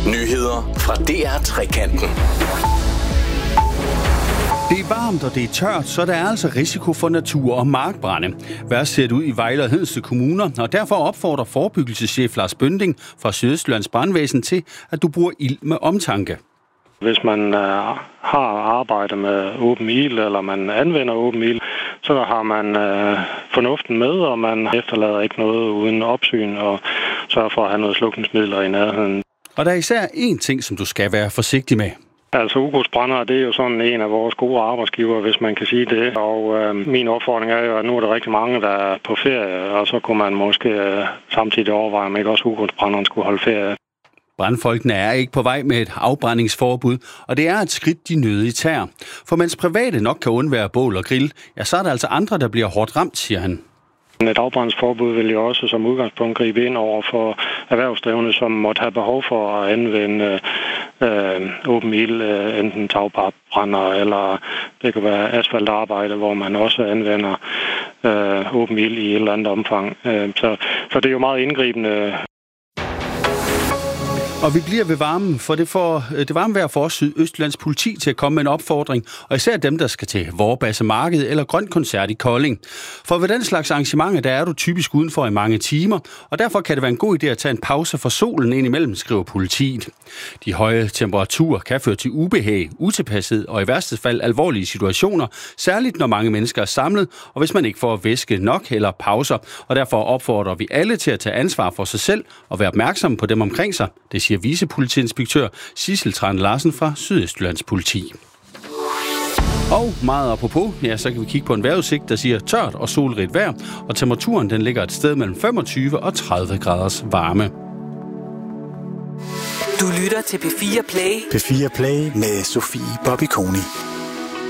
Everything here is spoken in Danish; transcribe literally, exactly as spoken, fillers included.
Nyheder fra D R Trekanten. Det er varmt, og det er tørt, så der er altså risiko for natur- og markbrande. Værst ser det ud i Vejle og Hedensted kommuner, og derfor opfordrer forebyggelseschef Lars Bønding fra Sydøstjyllands Brandvæsen til, at du bruger ild med omtanke. Hvis man øh, har arbejdet med åben ild, eller man anvender åben ild, så har man øh, fornuften med, og man efterlader ikke noget uden opsyn, og sørger for at have noget slukningsmidler i nærheden. Og der er især én ting, som du skal være forsigtig med. Altså ukrudtsbrændere, det er jo sådan en af vores gode arbejdsgivere, hvis man kan sige det. Og øh, min opfordring er jo, at nu er der rigtig mange, der er på ferie, og så kunne man måske øh, samtidig overveje, om ikke også ukrudtsbrænderen skulle holde ferie. Brandfolkene er ikke på vej med et afbrændingsforbud, og det er et skridt, de nødige tager. For mens private nok kan undvære bål og grill, ja, så er der altså andre, der bliver hårdt ramt, siger han. Et afbrændingsforbud vil jo også som udgangspunkt gribe ind over for erhvervsdrivende, som måtte have behov for at anvende øh, åben ild, øh, enten tagpapbrænder eller det kan være asfaltarbejde, hvor man også anvender øh, åben ild i et eller andet omfang. Øh, så, så det er jo meget indgribende. Og vi bliver ved varmen, for det, får, det varme vejr for os Sydøstjyllands politi til at komme med en opfordring, og især dem, der skal til Vorbasse Marked eller Grøn Koncert i Kolding. For ved den slags arrangementer, der er du typisk udenfor i mange timer, og derfor kan det være en god idé at tage en pause fra solen indimellem, skriver politiet. De høje temperaturer kan føre til ubehag, utilpashed og i værste fald alvorlige situationer, særligt når mange mennesker er samlet, og hvis man ikke får væske nok eller pauser, og derfor opfordrer vi alle til at tage ansvar for sig selv og være opmærksomme på dem omkring sig. Det siger vicepolitiinspektør Sissel Tran Larsen fra Sydøstjyllands Politi. Og meget apropos, ja, så kan vi kigge på en vejrudsigt, der siger tørt og solrigt vejr, og temperaturen den ligger et sted mellem femogtyve og tredive graders varme. Du lytter til P fire Play. P fire Play med Sofie Bobby Koni.